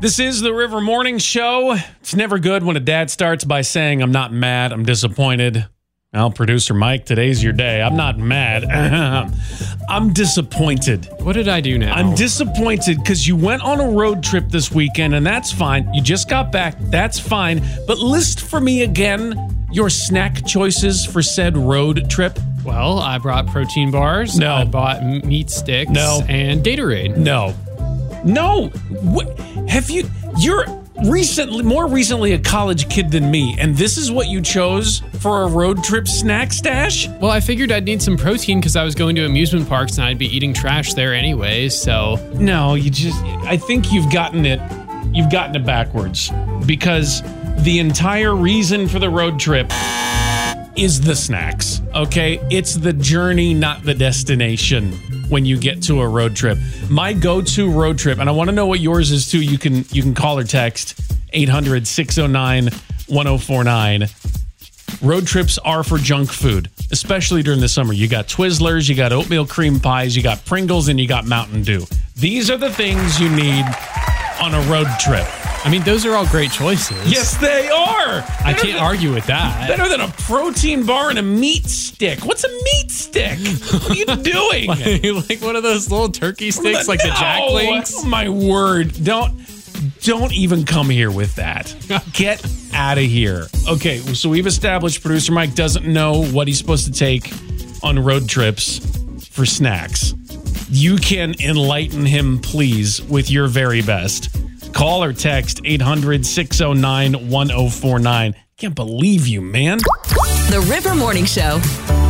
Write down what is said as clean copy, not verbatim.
This is the River Morning Show. It's never good when a dad starts by saying, I'm not mad, I'm disappointed. Well, producer Mike, today's your day. I'm not mad. I'm disappointed. What did I do now? I'm disappointed because you went on a road trip this weekend, and that's fine. You just got back. That's fine. But list for me again your snack choices for said road trip. Well, I brought protein bars. No. I bought meat sticks. No. And Gatorade. No. What have you? You're more recently a college kid than me, and this is what you chose for a road trip snack stash? Well, I figured I'd need some protein because I was going to amusement parks and I'd be eating trash there anyway, so... No, I think you've gotten it backwards, because the entire reason for the road trip is the snacks, okay? It's the journey, not the destination when you get to a road trip. My go-to road trip, and I want to know what yours is too. You can call or text 800-609-1049. Road trips are for junk food, especially during the summer. You got Twizzlers, you got oatmeal cream pies, you got Pringles, and you got Mountain Dew. These are the things you need on a road trip. I mean, those are all great choices. Yes, they are. I can't argue with that. Better than a protein bar and a meat stick. What's a meat stick? What are you doing? Like one of those little turkey sticks, like the Jack Links? Oh, my word. Don't even come here with that. Get out of here. Okay, so we've established producer Mike doesn't know what he's supposed to take on road trips for snacks. You can enlighten him, please, with your very best. Call or text 800-609-1049. Can't believe you, man. The River Morning Show.